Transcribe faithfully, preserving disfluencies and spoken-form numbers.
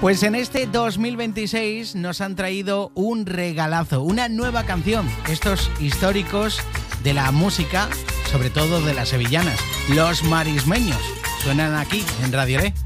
Pues en este dos mil veintiséis nos han traído un regalazo, una nueva canción, estos históricos de la música, sobre todo de las sevillanas, Los Marismeños. Suenan aquí en Radio Le.